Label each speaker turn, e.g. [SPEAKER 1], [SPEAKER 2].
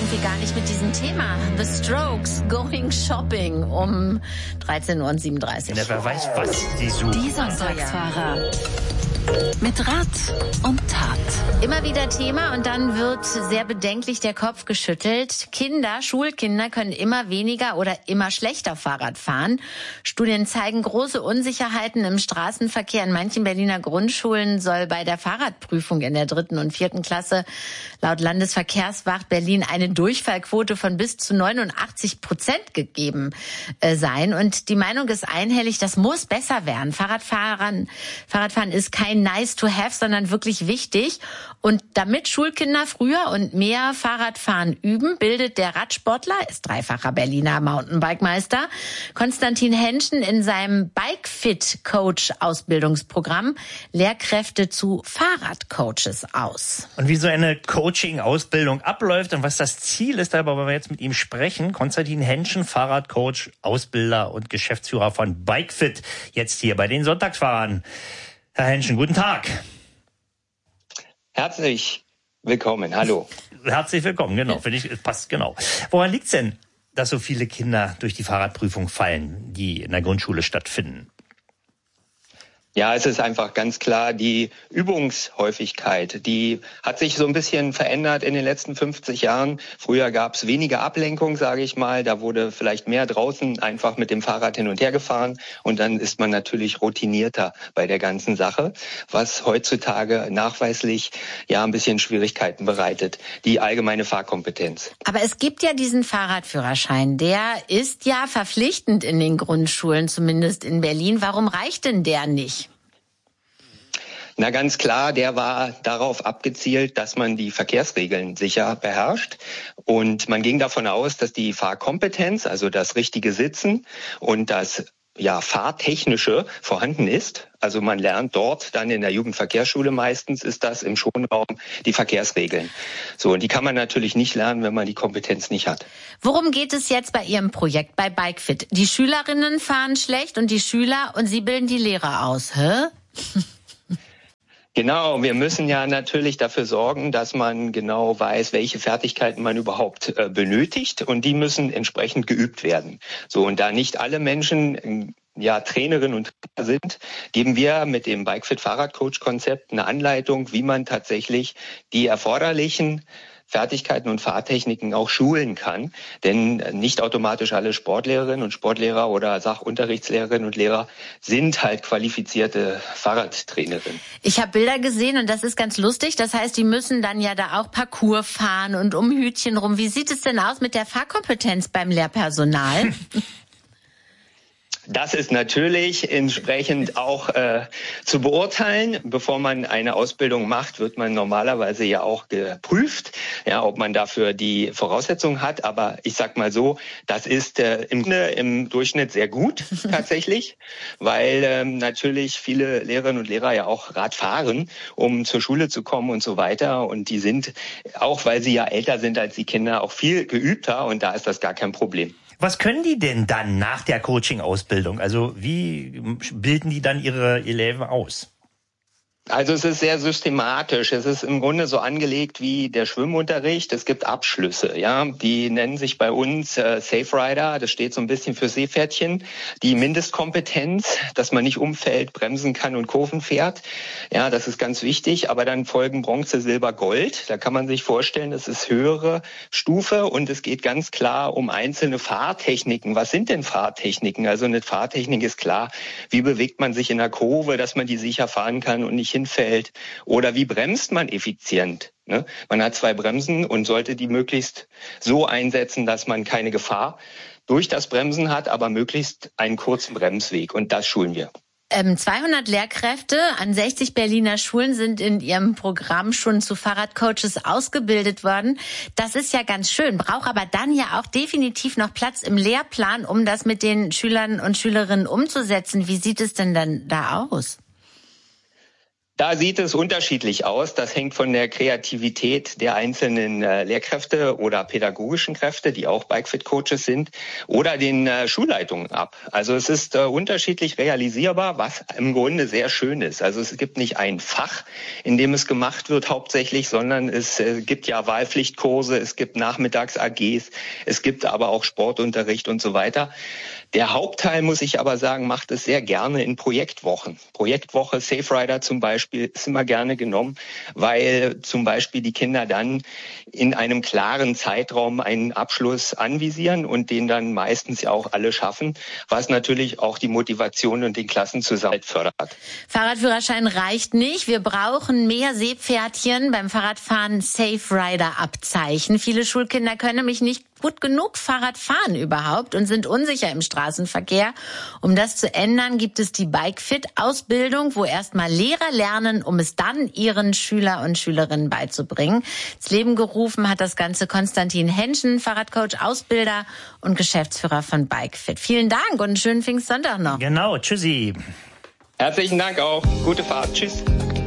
[SPEAKER 1] irgendwie gar nicht mit diesem Thema. The Strokes, Going Shopping um 13:37 Uhr.
[SPEAKER 2] Wer weiß, was die suchen.
[SPEAKER 3] Die Sonntagsfahrer. Mit Rat und Tat.
[SPEAKER 1] Immer wieder Thema und dann wird sehr bedenklich der Kopf geschüttelt. Schulkinder können immer weniger oder immer schlechter Fahrrad fahren. Studien zeigen große Unsicherheiten im Straßenverkehr. In manchen Berliner Grundschulen soll bei der Fahrradprüfung in der 3. und 4. Klasse laut Landesverkehrswacht Berlin eine Durchfallquote von bis zu 89% gegeben sein. Und die Meinung ist einhellig, das muss besser werden. Fahrradfahren ist kein nice to have, sondern wirklich wichtig. Und damit Schulkinder früher und mehr Fahrradfahren üben, bildet der Radsportler, ist dreifacher Berliner Mountainbike-Meister, Konstantin Henschen in seinem Bike-Fit-Coach-Ausbildungsprogramm Lehrkräfte zu Fahrradcoaches aus.
[SPEAKER 2] Und wie so eine Coaching-Ausbildung abläuft und was das Ziel ist, darüber wollen wir jetzt mit ihm sprechen. Konstantin Henschen, Fahrradcoach, Ausbilder und Geschäftsführer von BikeFit, jetzt hier bei den Sonntagsfahrern. Herr Henschen, guten Tag.
[SPEAKER 4] Herzlich willkommen, hallo.
[SPEAKER 2] Herzlich willkommen, genau, finde ich, es passt genau. Woran liegt es denn, dass so viele Kinder durch die Fahrradprüfung fallen, die in der Grundschule stattfinden?
[SPEAKER 4] Ja, es ist einfach ganz klar, die Übungshäufigkeit, die hat sich so ein bisschen verändert in den letzten 50 Jahren. Früher gab es weniger Ablenkung, sage ich mal. Da wurde vielleicht mehr draußen einfach mit dem Fahrrad hin und her gefahren. Und dann ist man natürlich routinierter bei der ganzen Sache, was heutzutage nachweislich ja ein bisschen Schwierigkeiten bereitet, die allgemeine Fahrkompetenz.
[SPEAKER 1] Aber es gibt ja diesen Fahrradführerschein, der ist ja verpflichtend in den Grundschulen, zumindest in Berlin. Warum reicht denn der nicht?
[SPEAKER 4] Na ganz klar, der war darauf abgezielt, dass man die Verkehrsregeln sicher beherrscht. Und man ging davon aus, dass die Fahrkompetenz, also das richtige Sitzen und das Fahrtechnische vorhanden ist. Also man lernt dort dann in der Jugendverkehrsschule meistens, ist das im Schonraum die Verkehrsregeln. So, und die kann man natürlich nicht lernen, wenn man die Kompetenz nicht hat.
[SPEAKER 1] Worum geht es jetzt bei Ihrem Projekt, bei BikeFit? Die Schülerinnen fahren schlecht und die Schüler und Sie bilden die Lehrer aus, hä?
[SPEAKER 4] Genau, wir müssen ja natürlich dafür sorgen, dass man genau weiß, welche Fertigkeiten man überhaupt benötigt, und die müssen entsprechend geübt werden. So, und da nicht alle Menschen Trainerinnen und Trainer sind, geben wir mit dem BikeFit Fahrradcoach-Konzept eine Anleitung, wie man tatsächlich die erforderlichen Fertigkeiten und Fahrtechniken auch schulen kann. Denn nicht automatisch alle Sportlehrerinnen und Sportlehrer oder Sachunterrichtslehrerinnen und Lehrer sind halt qualifizierte Fahrradtrainerinnen.
[SPEAKER 1] Ich habe Bilder gesehen und das ist ganz lustig. Das heißt, die müssen dann ja da auch Parcours fahren und um Hütchen rum. Wie sieht es denn aus mit der Fahrkompetenz beim Lehrpersonal?
[SPEAKER 4] Das ist natürlich entsprechend auch zu beurteilen. Bevor man eine Ausbildung macht, wird man normalerweise ja auch geprüft, ob man dafür die Voraussetzungen hat. Aber ich sag mal so, das ist im Durchschnitt sehr gut tatsächlich, weil natürlich viele Lehrerinnen und Lehrer ja auch Rad fahren, um zur Schule zu kommen und so weiter. Und die sind, auch weil sie ja älter sind als die Kinder, auch viel geübter, und da ist das gar kein Problem.
[SPEAKER 2] Was können die denn dann nach der Coaching-Ausbildung? Also wie bilden die dann ihre Eleven aus?
[SPEAKER 4] Also es ist sehr systematisch. Es ist im Grunde so angelegt wie der Schwimmunterricht. Es gibt Abschlüsse, die nennen sich bei uns Safe Rider. Das steht so ein bisschen für Seepferdchen. Die Mindestkompetenz, dass man nicht umfällt, bremsen kann und Kurven fährt. Ja, das ist ganz wichtig. Aber dann folgen Bronze, Silber, Gold. Da kann man sich vorstellen, das ist höhere Stufe, und es geht ganz klar um einzelne Fahrtechniken. Was sind denn Fahrtechniken? Also eine Fahrtechnik ist klar, wie bewegt man sich in der Kurve, dass man die sicher fahren kann und nicht hinfällt, oder wie bremst man effizient. Man hat 2 Bremsen und sollte die möglichst so einsetzen, dass man keine Gefahr durch das Bremsen hat, aber möglichst einen kurzen Bremsweg, und das schulen wir.
[SPEAKER 1] 200 Lehrkräfte an 60 Berliner Schulen sind in ihrem Programm schon zu Fahrradcoaches ausgebildet worden. Das ist ja ganz schön, braucht aber dann ja auch definitiv noch Platz im Lehrplan, um das mit den Schülern und Schülerinnen umzusetzen. Wie sieht es denn dann da aus?
[SPEAKER 4] Da sieht es unterschiedlich aus. Das hängt von der Kreativität der einzelnen Lehrkräfte oder pädagogischen Kräfte, die auch Bikefit-Coaches sind, oder den Schulleitungen ab. Also es ist unterschiedlich realisierbar, was im Grunde sehr schön ist. Also es gibt nicht ein Fach, in dem es gemacht wird hauptsächlich, sondern es gibt ja Wahlpflichtkurse, es gibt Nachmittags-AGs, es gibt aber auch Sportunterricht und so weiter. Der Hauptteil, muss ich aber sagen, macht es sehr gerne in Projektwochen. Projektwoche Safe Rider zum Beispiel ist immer gerne genommen, weil zum Beispiel die Kinder dann in einem klaren Zeitraum einen Abschluss anvisieren und den dann meistens ja auch alle schaffen, was natürlich auch die Motivation und den Klassenzusammenhalt fördert.
[SPEAKER 1] Fahrradführerschein reicht nicht. Wir brauchen mehr Seepferdchen beim Fahrradfahren, Safe Rider Abzeichen. Viele Schulkinder können nämlich nicht gut genug Fahrrad fahren überhaupt und sind unsicher im Straßenverkehr. Um das zu ändern, gibt es die Bike-Fit-Ausbildung, wo erstmal Lehrer lernen, um es dann ihren Schüler und Schülerinnen beizubringen. Ins Leben gerufen hat das Ganze Konstantin Henschen, Fahrradcoach, Ausbilder und Geschäftsführer von Bike-Fit. Vielen Dank und einen schönen Pfingstsonntag noch.
[SPEAKER 2] Genau, tschüssi.
[SPEAKER 4] Herzlichen Dank auch. Gute Fahrt. Tschüss.